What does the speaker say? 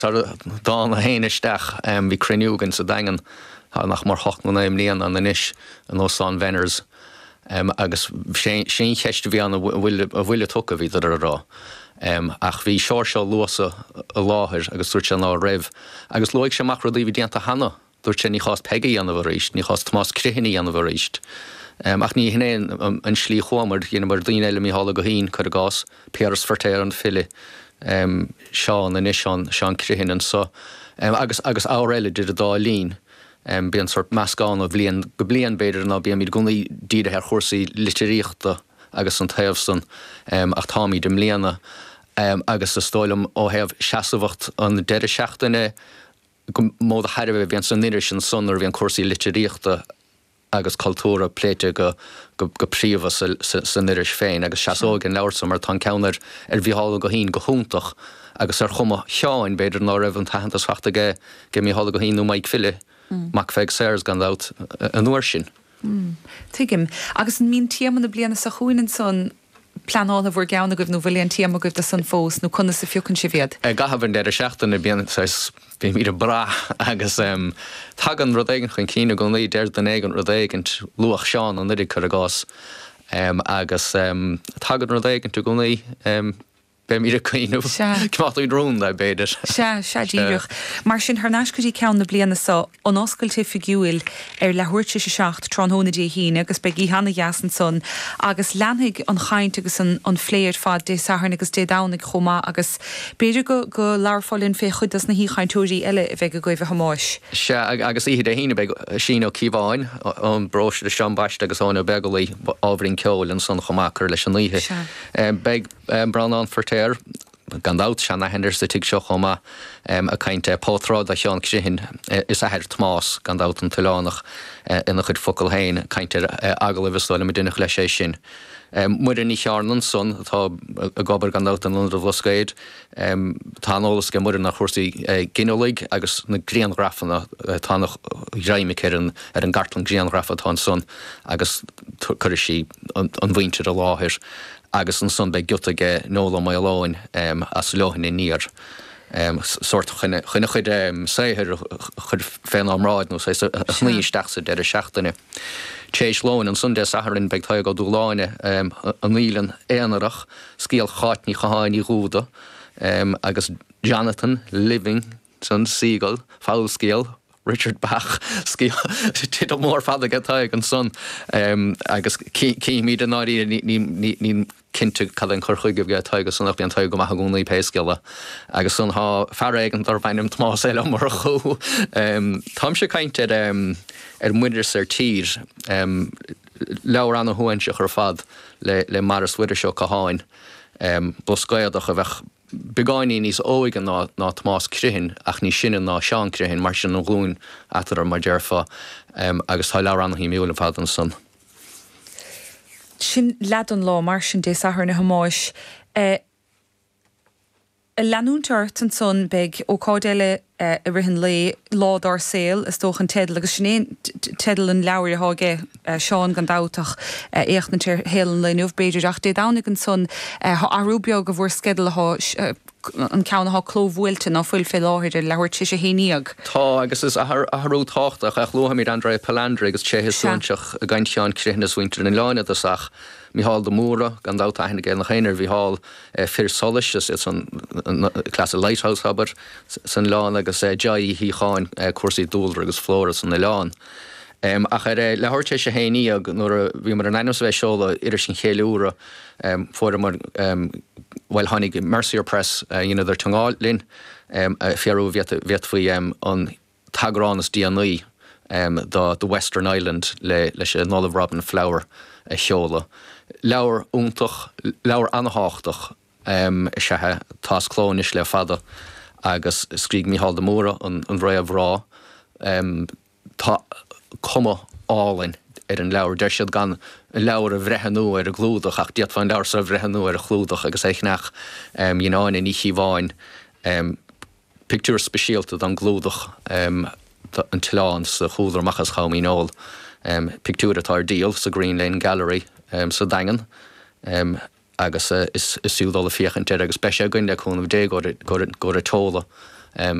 dá na héineisteach bhí cruniúgan sa dagan nach mar 8 líon an inis an Osán Venners agus sin cheiste bhí an a bhfuile tucha bhí rá. Ach bhí seir seo luasa a láthir agus dúirt sé ná raibh. Agus loigh sé amach rudí bhí déanta hana, dúirt sé ní chás Pegaí anna bhar ríist, ní chás Tomás Cruithinaí anna bhar ríist. Ach ní hnéin an slí chuamar dhéana mar daoine eile míthála go hín chu a gás, Piers Fertéir an file Seán a Seán Cruihinan so. Agus áréile did a dá lín. Bíon sort meascán ó go blian beidir ná bíon míad gúnaí díad ar chósaí literíochta agus an taobhsan ach táí dem líana agus a stáilm ó heamh seasamhacht an deire seachtaine go mód a heirbh bhíon san idir sin sonar bhíon cuasaí literíochta agus cultúra pléite go príomha san iris féin agus seaógan leabhar mar tá ceannar bhíála go hín go húntaach agus ar chuma teáin beidir ná raibh an tahantas fachta ge míála go hín maid file mac feig séirs gan dát an uair sin. Tuigim, agus an mín tíamanna bliana sa chuoinen son planána bhór geanna goibh nó bhfuil an tíama goibh de san fós nó chuna sa fiúcann si bhéad. Gahabhann deidir seachtainna bíon bí míad a bra agus tagan rud éigen chun cíine go naí deir den éigen rud éigent luach seán an idir chu a gás agus tagan rud éigen tú go naí be míad a cuiineh cumátú drún le beidir. Se díirech. Mar sin thnáis go dtí ceanna bliana sa an oscailte figiúil ar lehuiirte se seacht tránhónadí híine agus be í hanna jasan son agus leanhaigh an chaint agus an phléir fad dé saharn agus dé dánig chomá agus beidir go leabharfáilinn fé chudas na hí chaintúirí eile a bheith go goibh hamáis. Se agus iad a híine beag sin ó cíbháin an broisiir a sean baiste agus ána begalaí ábhrín ceol an son chomácar leis an líthe. Beag Bránán Fertéir gan dát seanna hendir sa tuig seo chomá a cainte pótrád a Seán Cruihin is a heir Tomás gan dát an tuilánach ina chud focail hain cainte agalibhstáil me duine leis sé sin. Muidir ní chearnan son tá a gobar gan dát an Londra Bhloscaid tá nólas go muidir nach chósaí Ginolaigh agus na gríanghrafanna tá nach réimic ar an gartlan gríanghrafa tá son agus chuir sí an bhaintear a láthir. Agus an son be giota ge nóla mai láin as lehan in níor. Sort chunne chud séhir chud féin amráid nó sé níisteach sa de seachtainine. Tééis láin an sun de saharinn beag tá go dúláine an nílan éanarach scíal cháitní chaáinní rúda agus Jonathan Living san Siegel fáilscéal Richard Bach tíad mór fada getá an son agus cí míad an áí ní cinnte cad an chorchuigh go taigus san nach bíon taig go maitha gúnaí péisceile agus san há feréigen ar bhainnim Tomás eile mar chu. Tám se cainte ar muidir ar tír leabhar anna thuhainte chu fad le maras widir seo caháin boscaiadach a bheith begáiní níos óigen ná Tomás Cruihin ach ní sinna ná Seán Cruihin mar sin an glún atar ar mar dearfa agus tá leabhar anna hí miúla fad an son. Sin lead an lá mar sin dé sahar na hamáis. Leanúntar an son beag ó cádéile a rihan le ládar saoil is tóchan tedal agus sin tedal an leabhar háge Seán gan dátach écht na tíir hélan le nuh beidir ach dé dánig an son arúbeag go bhór skedal an ceannaá clóhhuiilte ná fuil fé láthir lehairte sé héíag. Tá agus is athú táchtach ach luhamid André Palandra agus chéhisúnteach a gaiint Seán Cruihin is winter in láine asach míhall de múra gan dáta hena gé nach chéinar bhíhall fir solis is an class lighthouse habar san lán agus deí hí cháin cuasaí dúlra agus flóra san na lán. Ach lehairte sé héíag nuair bhí mar an ainos bheith seola idir sin chéúra fuair mar bhil tháinig Mercier Press idir tungáil linn fiarú bheit faoi an tagránas DNA the Western Island leis an Olive Robin Flower seola. Leabhar úntach, leabhar anháchtach sethe tás clónis le fada agus scríg Mícheál de Móra an réamh rá tá cuma álainn ar an leabhar deir siad gan leabhar a bhreithanú ar a glúdach ach diaad fan leabhar sa bhreithanú ar a chlúdach agus éicneach dhéáin in ní bháin pictúr speisialta an glúdach an tileán sa chúdar machchas chaimínáil pictúra tá díal sa Green Lane Gallery sa dagan agus is siúdála fiochan teir agus beise gine chun dé go a tóla